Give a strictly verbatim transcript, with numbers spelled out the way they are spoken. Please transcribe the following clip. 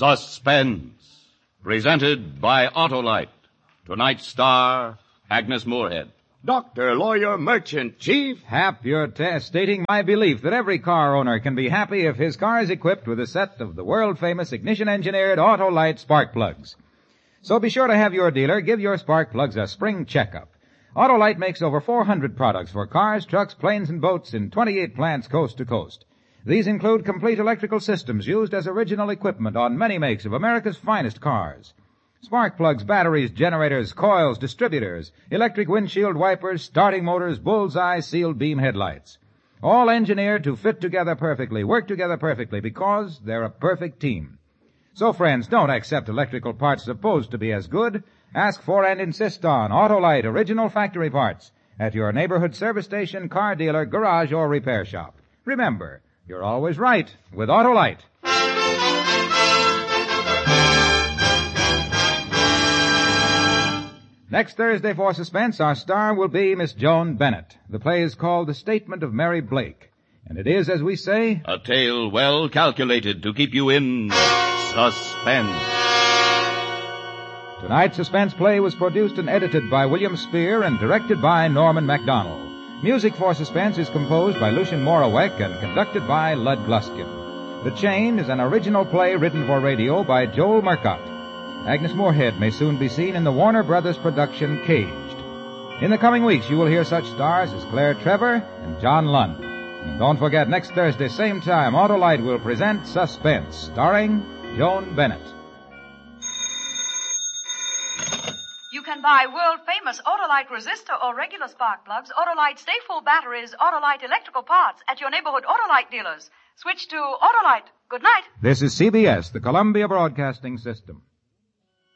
Suspense. Presented by Autolite. Tonight's star, Agnes Moorehead. Doctor, lawyer, merchant, chief. Hap, you're t- stating my belief that every car owner can be happy if his car is equipped with a set of the world-famous ignition-engineered Autolite spark plugs. So be sure to have your dealer give your spark plugs a spring checkup. Autolite makes over four hundred products for cars, trucks, planes, and boats in twenty-eight plants coast to coast. These include complete electrical systems used as original equipment on many makes of America's finest cars. Spark plugs, batteries, generators, coils, distributors, electric windshield wipers, starting motors, bullseye, sealed beam headlights. All engineered to fit together perfectly, work together perfectly, because they're a perfect team. So friends, don't accept electrical parts supposed to be as good. Ask for and insist on Autolite original factory parts at your neighborhood service station, car dealer, garage, or repair shop. Remember, you're always right with Autolite. Next Thursday for Suspense, our star will be Miss Joan Bennett. The play is called The Statement of Mary Blake. And it is, as we say, a tale well calculated to keep you in suspense. Tonight's suspense play was produced and edited by William Spear and directed by Norman MacDonald. Music for Suspense is composed by Lucien Morawek and conducted by Lud Gluskin. The Chain is an original play written for radio by Joel Murcott. Agnes Moorehead may soon be seen in the Warner Brothers production Caged. In the coming weeks, you will hear such stars as Claire Trevor and John Lund. And don't forget, next Thursday, same time, Autolite will present Suspense, starring Joan Bennett. You can buy world-famous Autolite resistor or regular spark plugs, Autolite stay-full batteries, Autolite electrical parts at your neighborhood Autolite dealers. Switch to Autolite. Good night. This is C B S, the Columbia Broadcasting System.